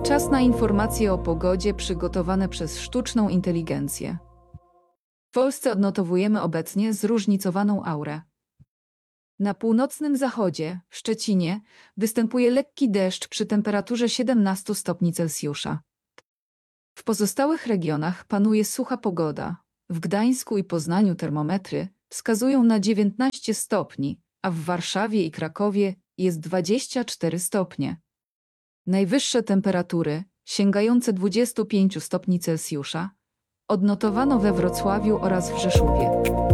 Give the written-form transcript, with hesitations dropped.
Czas na informacje o pogodzie przygotowane przez sztuczną inteligencję. W Polsce odnotowujemy obecnie zróżnicowaną aurę. Na północnym zachodzie, w Szczecinie, występuje lekki deszcz przy temperaturze 17 stopni Celsjusza. W pozostałych regionach panuje sucha pogoda. W Gdańsku i Poznaniu termometry wskazują na 19 stopni, a w Warszawie i Krakowie jest 24 stopnie. Najwyższe temperatury, sięgające 25 stopni Celsjusza, odnotowano we Wrocławiu oraz w Rzeszowie.